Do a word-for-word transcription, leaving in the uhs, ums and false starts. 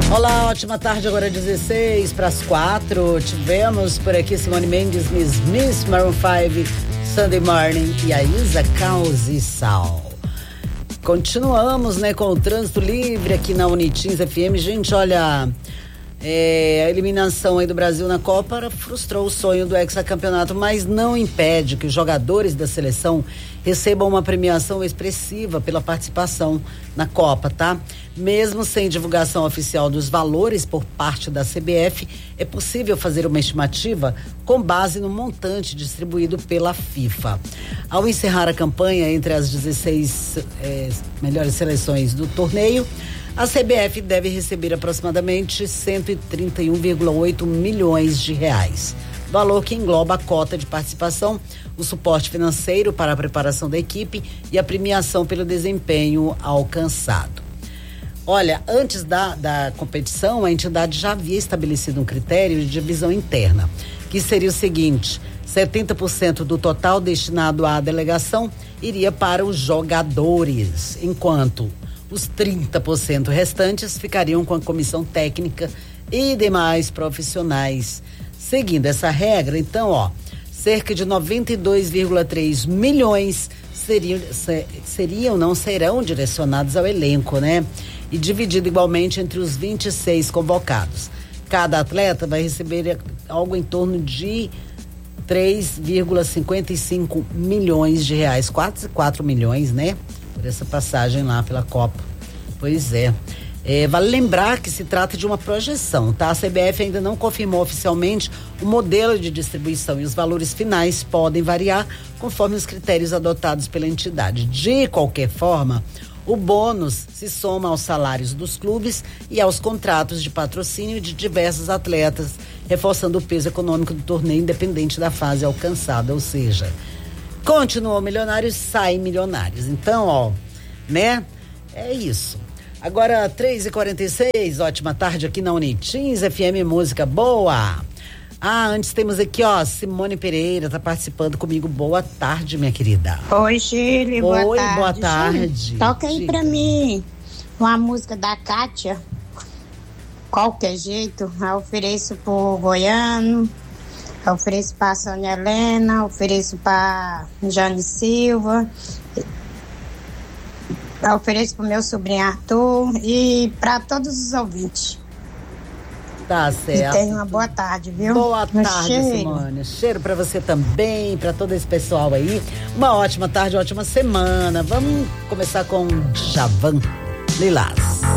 Olá, ótima tarde, agora dezesseis para as quatro. Tivemos por aqui Simone Mendes, Miss Miss, Maroon cinco, Sunday Morning e a Isa Caos e Sal. Continuamos, né, com o trânsito livre aqui na Unitins F M. Gente, olha, é, a eliminação aí do Brasil na Copa frustrou o sonho do hexacampeonato, mas não impede que os jogadores da seleção recebam uma premiação expressiva pela participação na Copa, tá? Mesmo sem divulgação oficial dos valores por parte da C B F, é possível fazer uma estimativa com base no montante distribuído pela FIFA. Ao encerrar a campanha entre as dezesseis eh, melhores seleções do torneio, a C B F deve receber aproximadamente cento e trinta e um vírgula oito milhões de reais. Valor que engloba a cota de participação, o suporte financeiro para a preparação da equipe e a premiação pelo desempenho alcançado. Olha, antes da, da competição, a entidade já havia estabelecido um critério de divisão interna, que seria o seguinte: setenta por cento do total destinado à delegação iria para os jogadores, enquanto os trinta por cento restantes ficariam com a comissão técnica e demais profissionais. Seguindo essa regra, então, ó, cerca de noventa e dois vírgula três milhões seriam, seriam, não serão direcionados ao elenco, né? E dividido igualmente entre os vinte e seis convocados. Cada atleta vai receber algo em torno de três vírgula cinquenta e cinco milhões de reais, quase quatro milhões, né? Por essa passagem lá pela Copa. Pois é. É, vale lembrar que se trata de uma projeção, tá? A C B F ainda não confirmou oficialmente o modelo de distribuição e os valores finais podem variar conforme os critérios adotados pela entidade. De qualquer forma, o bônus se soma aos salários dos clubes e aos contratos de patrocínio de diversos atletas, reforçando o peso econômico do torneio independente da fase alcançada, ou seja, continuam milionários, saem milionários. Então, ó, né? É isso. Agora, três e quarenta e seis, ótima tarde aqui na Unitins F M, música boa. Ah, antes temos aqui, ó, Simone Pereira tá participando comigo. Boa tarde, minha querida. Oi, Shirley, boa Oi, tarde. boa tarde. Toca aí Diga. pra mim uma música da Kátia, qualquer jeito. Eu ofereço pro Goiano, eu ofereço pra Sônia Helena, eu ofereço pra Jane Silva, eu ofereço pro meu sobrinho Arthur e pra todos os ouvintes. Tá certo. E tenha uma boa tarde, viu? Boa Um tarde, cheiro. Simone. Cheiro pra você também, pra todo esse pessoal aí. Uma ótima tarde, ótima semana. Vamos começar com Djavan Lilás.